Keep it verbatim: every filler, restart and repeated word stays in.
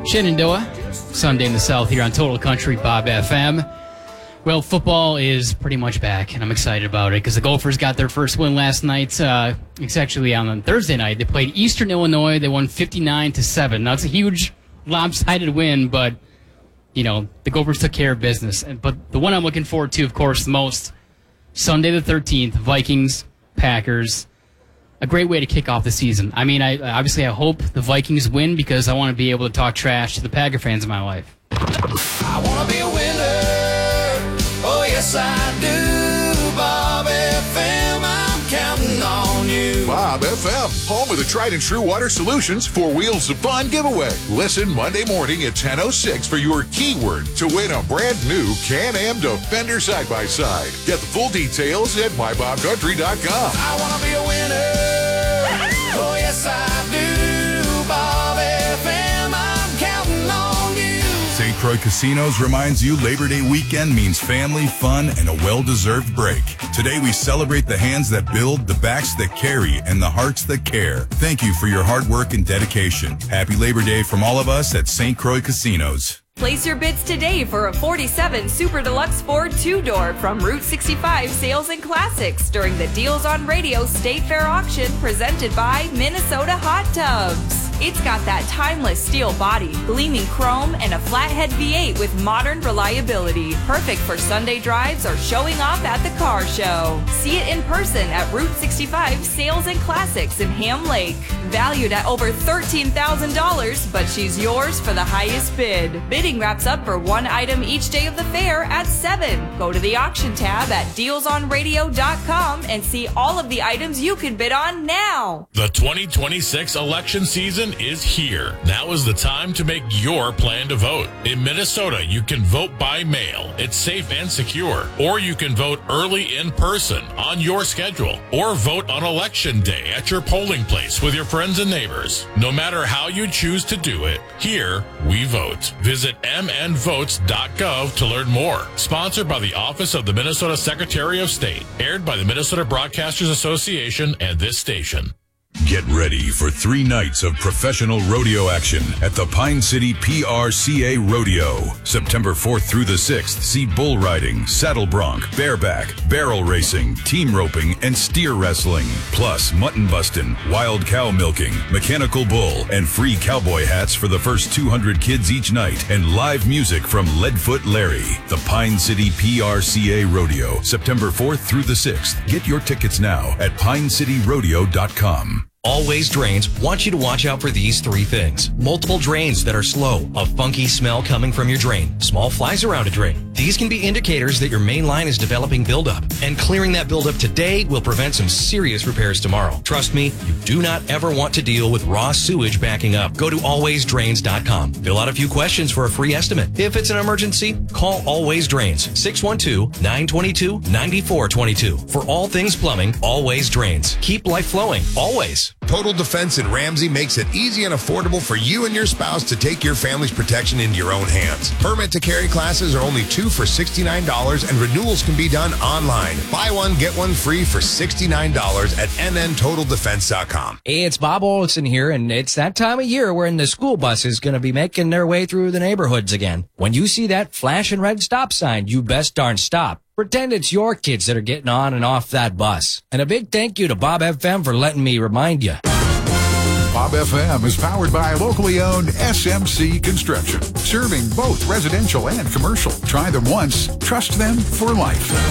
Shenandoah, Sunday in the South here on Total Country Bob F M. Well, football is pretty much back, and I'm excited about it because the Gophers got their first win last night. Uh, it's actually on Thursday night. They played Eastern Illinois. They won fifty-nine to seven. Now, it's a huge lopsided win, but, you know, the Gophers took care of business. But the one I'm looking forward to, of course, the most, Sunday the thirteenth, Vikings, Packers. A great way to kick off the season. I mean, I obviously I hope the Vikings win because I want to be able to talk trash to the Packer fans in my life. I want to be a winner. Oh, yes, I do. Bob F M, I'm counting on you. Bob F M, home of the tried and true water solutions for Wheels of Fun giveaway. Listen Monday morning at ten oh six for your keyword to win a brand new Can-Am Defender side-by-side. Get the full details at my bob country dot com. I want to be a winner. Oh, yes, I do. Bob F M, I'm counting on you. Saint Croix Casinos reminds you Labor Day weekend means family, fun, and a well-deserved break. Today we celebrate the hands that build, the backs that carry, and the hearts that care. Thank you for your hard work and dedication. Happy Labor Day from all of us at Saint Croix Casinos. Place your bids today for a forty-seven Super Deluxe Ford two-door from Route sixty-five Sales and Classics during the Deals on Radio State Fair auction presented by Minnesota Hot Tubs. It's got that timeless steel body, gleaming chrome, and a flathead V eight with modern reliability. Perfect for Sunday drives or showing off at the car show. See it in person at Route sixty-five Sales and Classics in Ham Lake. Valued at over thirteen thousand dollars, but she's yours for the highest bid. Bidding wraps up for one item each day of the fair at seven. Go to the auction tab at deals on radio dot com and see all of the items you can bid on now. The twenty twenty-six election season is here. Now is the time to make your plan to vote. In Minnesota, you can vote by mail. It's safe and secure. Or you can vote early in person on your schedule. Or vote on election day at your polling place with your friends and neighbors. No matter how you choose to do it, here we vote. Visit m n votes dot gov to learn more. Sponsored by the Office of the Minnesota Secretary of State. Aired by the Minnesota Broadcasters Association and this station. Get ready for three nights of professional rodeo action at the Pine City P R C A Rodeo. September fourth through the sixth, see bull riding, saddle bronc, bareback, barrel racing, team roping, and steer wrestling. Plus mutton bustin', wild cow milking, mechanical bull, and free cowboy hats for the first two hundred kids each night, and live music from Leadfoot Larry. The Pine City P R C A Rodeo, September fourth through the sixth. Get your tickets now at pine city rodeo dot com. Always Drains wants you to watch out for these three things. Multiple drains that are slow, a funky smell coming from your drain, small flies around a drain. These can be indicators that your main line is developing buildup, and clearing that buildup today will prevent some serious repairs tomorrow. Trust me, you do not ever want to deal with raw sewage backing up. Go to always drains dot com. Fill out a few questions for a free estimate. If it's an emergency, call Always Drains, six one two, nine two two, nine four two two. For all things plumbing, Always Drains. Keep life flowing, always. Total Defense in Ramsey makes it easy and affordable for you and your spouse to take your family's protection into your own hands. Permit to carry classes are only two for sixty-nine dollars, and renewals can be done online. Buy one, get one free for sixty-nine dollars at n n total defense dot com. Hey, it's Bob Olson here, and it's that time of year when the school bus is going to be making their way through the neighborhoods again. When you see that flashing red stop sign, you best darn stop. Pretend it's your kids that are getting on and off that bus. And a big thank you to Bob F M for letting me remind you. Bob F M is powered by locally owned S M C Construction, serving both residential and commercial. Try them once, trust them for life.